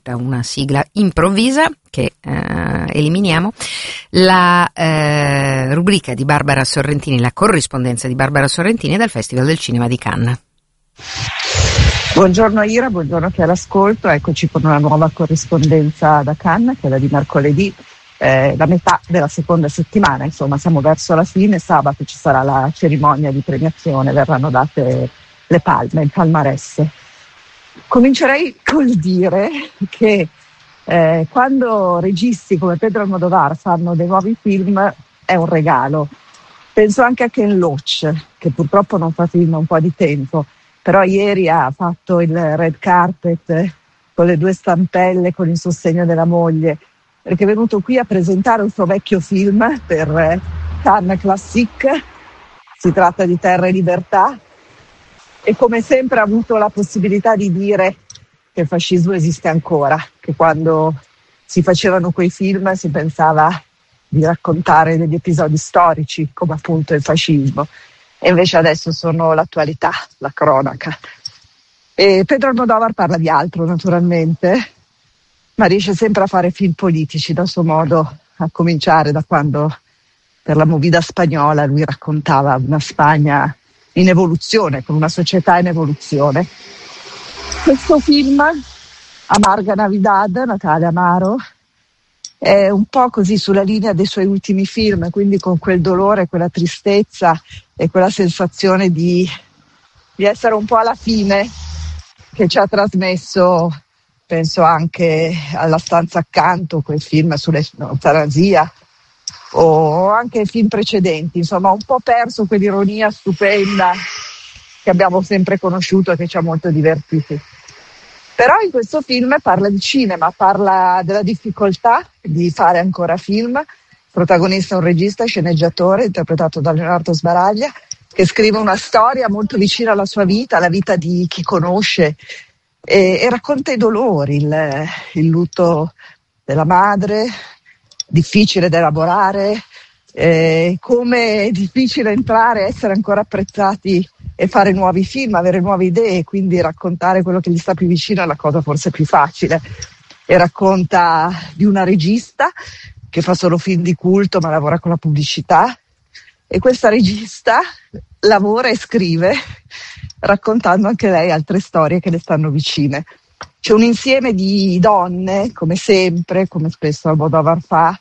ascolta una sigla improvvisa che eliminiamo, la rubrica di Barbara Sorrentini, la corrispondenza di Barbara Sorrentini dal Festival del Cinema di Cannes. Buongiorno Ira, buongiorno chi è all'ascolto, eccoci con una nuova corrispondenza da Cannes, quella di mercoledì, la metà della seconda settimana, insomma siamo verso la fine, sabato ci sarà la cerimonia di premiazione, verranno date le palme, il palmarès. Comincerei col dire che quando registi come Pedro Almodovar fanno dei nuovi film è un regalo. Penso anche a Ken Loach, che purtroppo non fa film da un po' di tempo, però ieri ha fatto il red carpet con le 2 stampelle, con il sostegno della moglie, perché è venuto qui a presentare un suo vecchio film per Cannes Classique. Si tratta di Terra e Libertà, e come sempre ha avuto la possibilità di dire che il fascismo esiste ancora, che quando si facevano quei film si pensava di raccontare degli episodi storici come appunto il fascismo, e invece adesso sono l'attualità, la cronaca. E Pedro Almodovar parla di altro naturalmente, ma riesce sempre a fare film politici dal suo modo, a cominciare da quando per la movida spagnola lui raccontava una Spagna in evoluzione, con una società in evoluzione. Questo film, Amarga Navidad, Natale Amaro, è un po' così sulla linea dei suoi ultimi film, quindi con quel dolore, quella tristezza e quella sensazione di essere un po' alla fine, che ci ha trasmesso, penso anche alla Stanza accanto, quel film sull'eutanasia, o anche film precedenti, insomma un po' perso quell'ironia stupenda che abbiamo sempre conosciuto e che ci ha molto divertiti. Però in questo film parla di cinema, parla della difficoltà di fare ancora film. Il protagonista è un regista, sceneggiatore, interpretato da Leonardo Sbaraglia, che scrive una storia molto vicina alla sua vita, alla vita di chi conosce, e racconta i dolori, il lutto della madre, difficile da elaborare, come è difficile entrare, essere ancora apprezzati e fare nuovi film, avere nuove idee, quindi raccontare quello che gli sta più vicino è la cosa forse più facile. E racconta di una regista che fa solo film di culto ma lavora con la pubblicità, e questa regista lavora e scrive raccontando anche lei altre storie che le stanno vicine. C'è un insieme di donne, come sempre, come spesso Almodovar fa,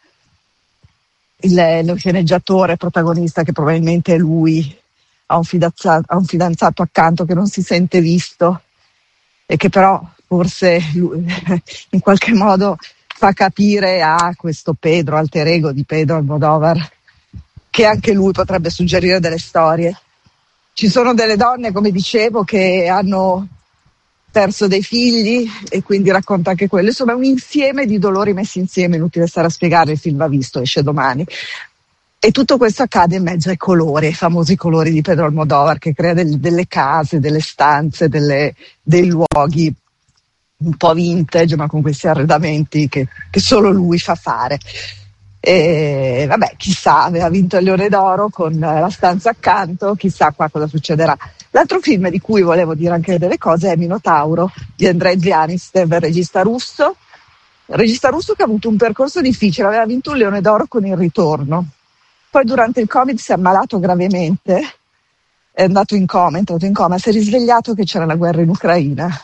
lo sceneggiatore protagonista che probabilmente è lui, ha un fidanzato accanto che non si sente visto e che però forse lui, in qualche modo fa capire a questo Pedro, alter ego di Pedro Almodovar, che anche lui potrebbe suggerire delle storie. Ci sono delle donne, come dicevo, che hanno perso dei figli e quindi racconta anche quello. Insomma è un insieme di dolori messi insieme, inutile stare a spiegare, il film va visto, esce domani. E tutto questo accade in mezzo ai colori, ai famosi colori di Pedro Almodovar, che crea delle case, delle stanze, dei luoghi un po' vintage, ma con questi arredamenti che solo lui fa fare. E vabbè, chissà, aveva vinto il Leone d'Oro con La Stanza accanto, chissà qua cosa succederà. L'altro film di cui volevo dire anche delle cose è Minotauro di Andrzej Zianistev, regista russo che ha avuto un percorso difficile, aveva vinto un Leone d'Oro con Il Ritorno. Poi durante il Covid si è ammalato gravemente, è entrato in coma, si è risvegliato che c'era la guerra in Ucraina.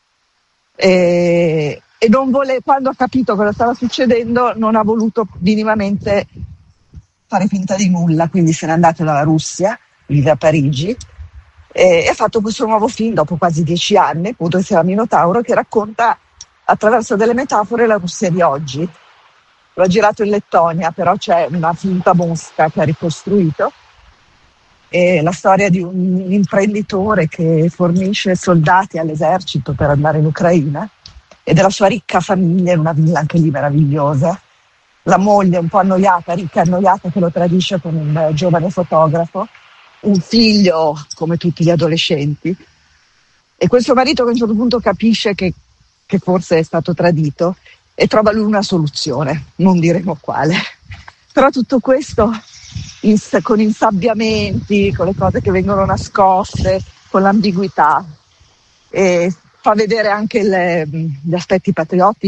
E quando ha capito cosa stava succedendo non ha voluto minimamente fare finta di nulla, quindi se n'è andato dalla Russia, vive a Parigi, e ha fatto questo nuovo film dopo quasi 10 anni, appunto, che si chiama Minotauro, che racconta attraverso delle metafore la Russia di oggi. L'ho girato in Lettonia, però c'è una finta mosca che ha ricostruito, e la storia di un imprenditore che fornisce soldati all'esercito per andare in Ucraina, e della sua ricca famiglia in una villa anche lì meravigliosa. La moglie un po' annoiata, ricca e annoiata, che lo tradisce con un giovane fotografo, un figlio come tutti gli adolescenti, e questo marito che a un certo punto capisce che forse è stato tradito e trova lui una soluzione, non diremo quale. Però tutto questo con insabbiamenti, con le cose che vengono nascoste, con l'ambiguità, e fa vedere anche gli aspetti patriottici